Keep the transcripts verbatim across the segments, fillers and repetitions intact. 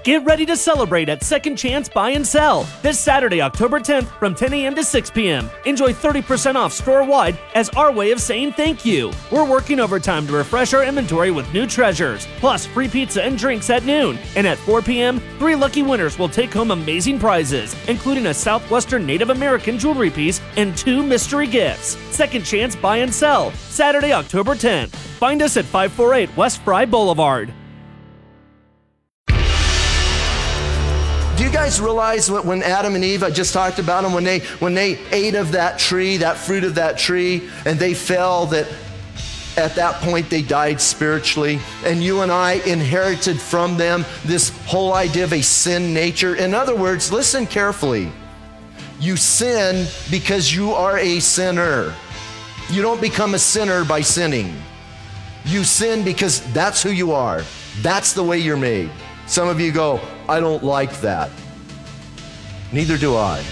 Get ready to celebrate at Second Chance Buy and Sell this Saturday, October tenth from ten a.m. to six p.m. Enjoy thirty percent off store-wide as our way of saying thank you. We're working overtime to refresh our inventory with new treasures, plus free pizza and drinks at noon. And at four p.m., three lucky winners will take home amazing prizes, including a Southwestern Native American jewelry piece and two mystery gifts. Second Chance Buy and Sell, Saturday, October tenth. Find us at five forty-eight West Fry Boulevard. Do you guys realize what when Adam and Eve, I just talked about them, when they when they ate of that tree, that fruit of that tree, and they fell, that at that point they died spiritually, and you and I inherited from them this whole idea of a sin nature. In other words, listen carefully. You sin because you are a sinner. You don't become a sinner by sinning. You sin because that's who you are. That's the way you're made. Some of you go, I don't like that. Neither do I.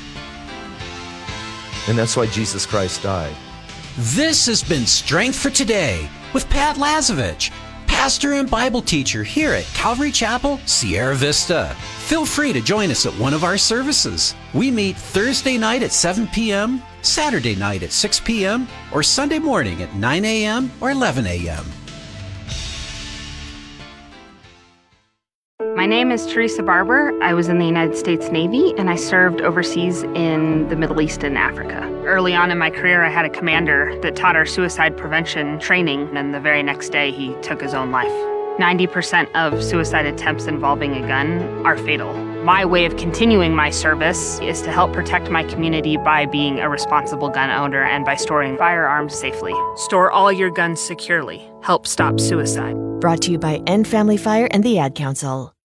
And that's why Jesus Christ died. This has been Strength for Today with Pat Lazovich, pastor and Bible teacher here at Calvary Chapel, Sierra Vista. Feel free to join us at one of our services. We meet Thursday night at seven p.m., Saturday night at six p.m., or Sunday morning at nine a.m. or eleven a.m. My name is Teresa Barber. I was in the United States Navy, and I served overseas in the Middle East and Africa. Early on in my career, I had a commander that taught our suicide prevention training, and the very next day, he took his own life. ninety percent of suicide attempts involving a gun are fatal. My way of continuing my service is to help protect my community by being a responsible gun owner and by storing firearms safely. Store all your guns securely. Help stop suicide. Brought to you by End Family Fire and the Ad Council.